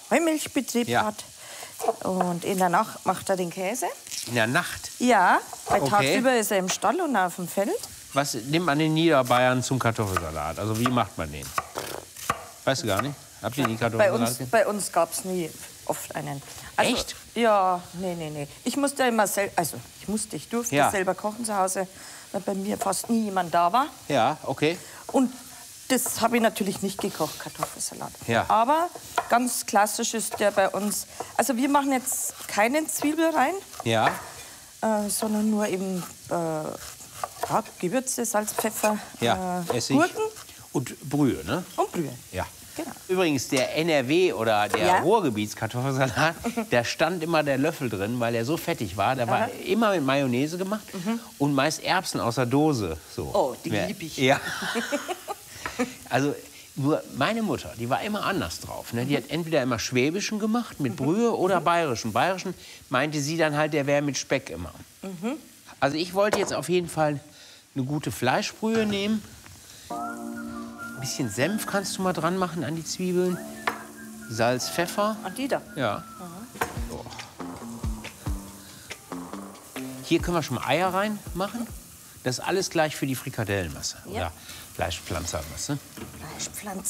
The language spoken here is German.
Heumilchbetrieb Ja. hat. Und in der Nacht macht er den Käse. In der Nacht. Ja, weil Okay. tagsüber ist er im Stall und auf dem Feld. Was nimmt man in Niederbayern zum Kartoffelsalat? Also wie macht man den? Weißt du gar nicht? Habt ihr die Kartoffelsalat? Bei uns gab es nie oft einen. Also, Echt? Ja, nee. Ich musste immer ich durfte Ja. selber kochen zu Hause, weil bei mir fast nie jemand da war. Ja, okay. Und das habe ich natürlich nicht gekocht, Kartoffelsalat. Ja. Aber ganz klassisch ist der bei uns. Also wir machen jetzt keinen Zwiebel rein, Ja. sondern nur eben Gewürze, Salz, Pfeffer, Ja, Essig. Gurken Und Brühe, ne? und Brühe. Ja. Genau. Übrigens, der NRW oder der Ja? Ruhrgebietskartoffelsalat, da stand immer der Löffel drin, weil er so fettig war. Der war immer mit Mayonnaise gemacht und meist Erbsen aus der Dose. So. Oh, die Ja. lieb ich. Ja. Also nur meine Mutter, die war immer anders drauf. Ne? Die hat entweder immer Schwäbischen gemacht mit Brühe oder Bayerischen. Bayerischen meinte sie dann halt, der wäre mit Speck immer. Also ich wollte jetzt auf jeden Fall eine gute Fleischbrühe nehmen. Ein bisschen Senf kannst du mal dran machen an die Zwiebeln. Salz, Pfeffer. Und die da. Ja. So. Hier können wir schon mal Eier reinmachen. Das ist alles gleich für die Frikadellenmasse. Ja. Oder Fleischpflanzermasse. Fleischpflanze.